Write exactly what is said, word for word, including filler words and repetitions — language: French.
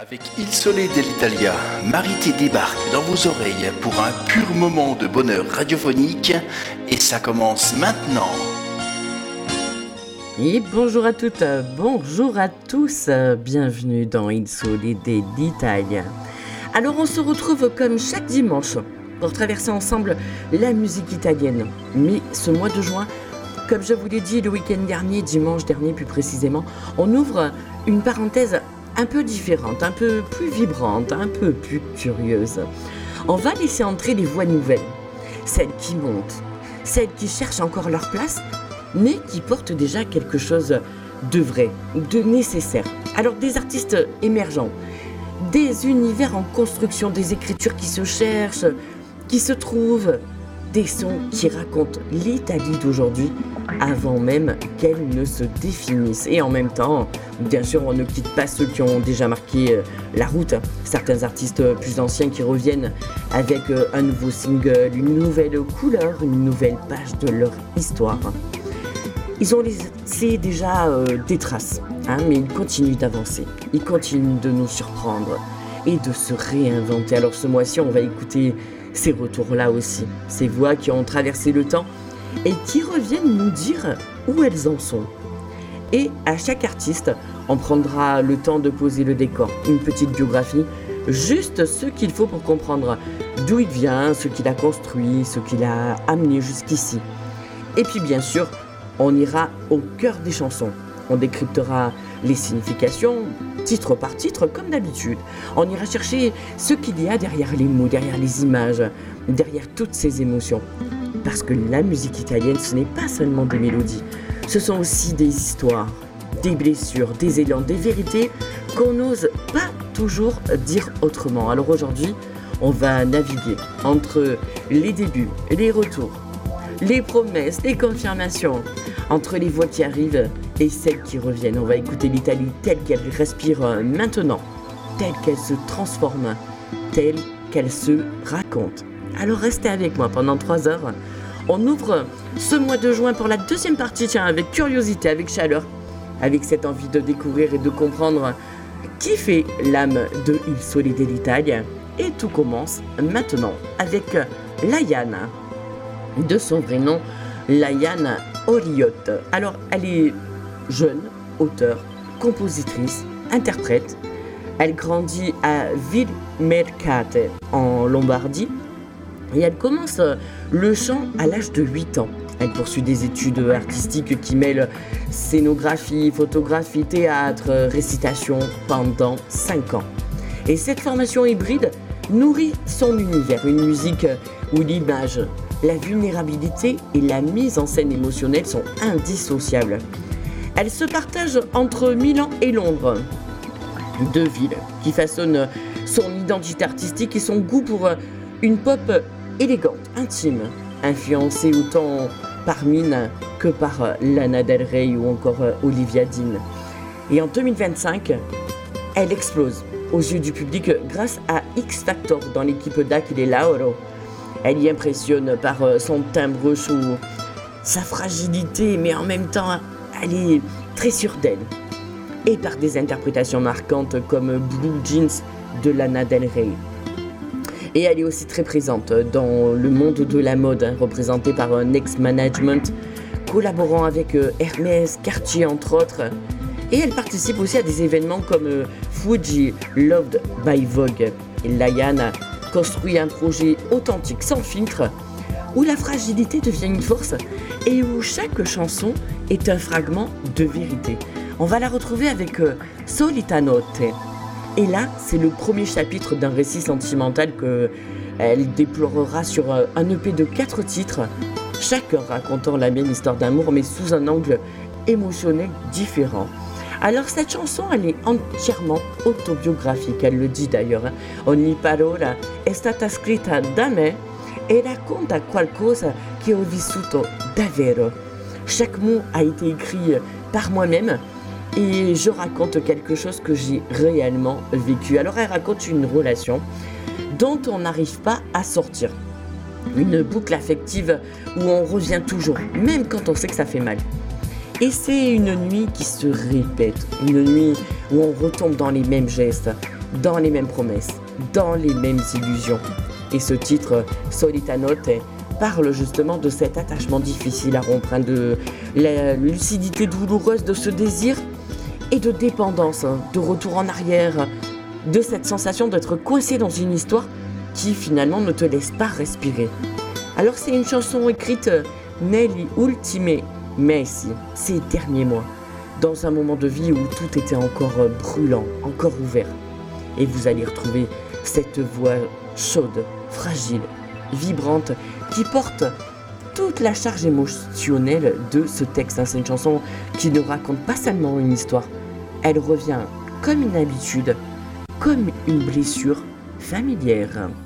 Avec Il Sole dell'Italia, Marité débarque dans vos oreilles pour un pur moment de bonheur radiophonique et ça commence maintenant. Et bonjour à toutes, bonjour à tous, bienvenue dans Il Sole dell'Italia. Alors on se retrouve comme chaque dimanche pour traverser ensemble la musique italienne. Mais ce mois de juin, comme je vous l'ai dit le week-end dernier, dimanche dernier plus précisément, on ouvre une parenthèse un peu différente, un peu plus vibrante, un peu plus curieuse. On va laisser entrer les voix nouvelles, celles qui montent, celles qui cherchent encore leur place, mais qui portent déjà quelque chose de vrai, de nécessaire. Alors des artistes émergents, des univers en construction, des écritures qui se cherchent, qui se trouvent, des sons qui racontent l'Italie d'aujourd'hui avant même qu'elle ne se définisse. Et en même temps, bien sûr, on ne quitte pas ceux qui ont déjà marqué la route. Certains artistes plus anciens qui reviennent avec un nouveau single, une nouvelle couleur, une nouvelle page de leur histoire. Ils ont laissé déjà euh, des traces, hein, mais ils continuent d'avancer. Ils continuent de nous surprendre et de se réinventer. Alors ce mois-ci, on va écouter ces retours-là aussi, ces voix qui ont traversé le temps et qui reviennent nous dire où elles en sont. Et à chaque artiste, on prendra le temps de poser le décor, une petite biographie, juste ce qu'il faut pour comprendre d'où il vient, ce qu'il a construit, ce qu'il a amené jusqu'ici. Et puis bien sûr, on ira au cœur des chansons. On décryptera les significations, titre par titre, comme d'habitude. On ira chercher ce qu'il y a derrière les mots, derrière les images, derrière toutes ces émotions. Parce que la musique italienne, ce n'est pas seulement des mélodies. Ce sont aussi des histoires, des blessures, des élans, des vérités qu'on n'ose pas toujours dire autrement. Alors aujourd'hui, on va naviguer entre les débuts, les retours, les promesses, les confirmations, entre les voix qui arrivent et celles qui reviennent. On va écouter l'Italie telle qu'elle respire maintenant, telle qu'elle se transforme, telle qu'elle se raconte. Alors restez avec moi pendant trois heures. On ouvre ce mois de juin pour la deuxième partie, tiens, avec curiosité, avec chaleur, avec cette envie de découvrir et de comprendre qui fait l'âme de Il Sole dell'Italia. Et tout commence maintenant avec Laïane, de son vrai nom, Laïane Oriotte. Alors, elle est jeune, auteure, compositrice, interprète. Elle grandit à Villemercate, en Lombardie. Et elle commence le chant à l'âge de huit ans. Elle poursuit des études artistiques qui mêlent scénographie, photographie, théâtre, récitation pendant cinq ans. Et cette formation hybride nourrit son univers, une musique où l'image, la vulnérabilité et la mise en scène émotionnelle sont indissociables. Elle se partage entre Milan et Londres, deux villes qui façonnent son identité artistique et son goût pour une pop élégante, intime, influencée autant par Mina que par Lana Del Rey ou encore Olivia Dean. Et en deux mille vingt-cinq, elle explose aux yeux du public grâce à X Factor dans l'équipe d'Achille Lauro. Elle y impressionne par son timbre chaud, sa fragilité, mais en même temps, elle est très sûre d'elle. Et par des interprétations marquantes comme Blue Jeans de Lana Del Rey. Et elle est aussi très présente dans le monde de la mode, hein, représentée par un ex-management, collaborant avec Hermès, Cartier entre autres. Et elle participe aussi à des événements comme Fuji Loved by Vogue. Et Laïane construit un projet authentique, sans filtre, où la fragilité devient une force et où chaque chanson est un fragment de vérité. On va la retrouver avec euh, Solita Notte. Et là, c'est le premier chapitre d'un récit sentimental qu'elle déplorera sur euh, un E P de quatre titres, chacun racontant la même histoire d'amour, mais sous un angle émotionnel différent. Alors cette chanson, elle est entièrement autobiographique, elle le dit d'ailleurs. Ogni parola è stata scritta da me e racconta qualcosa che ho vissuto davvero. Chaque mot a été écrit par moi-même et je raconte quelque chose que j'ai réellement vécu. Alors elle raconte une relation dont on n'arrive pas à sortir. Une boucle affective où on revient toujours, même quand on sait que ça fait mal. Et c'est une nuit qui se répète, une nuit où on retombe dans les mêmes gestes, dans les mêmes promesses, dans les mêmes illusions. Et ce titre, Solita Notte, parle justement de cet attachement difficile à rompre, hein, de la lucidité douloureuse de ce désir et de dépendance, hein, de retour en arrière, de cette sensation d'être coincé dans une histoire qui finalement ne te laisse pas respirer. Alors c'est une chanson écrite negli ultimi mesi, ces derniers mois, dans un moment de vie où tout était encore brûlant, encore ouvert. Et vous allez retrouver cette voix chaude, fragile, vibrante, qui porte toute la charge émotionnelle de ce texte. C'est une chanson qui ne raconte pas seulement une histoire, elle revient comme une habitude, comme une blessure familière.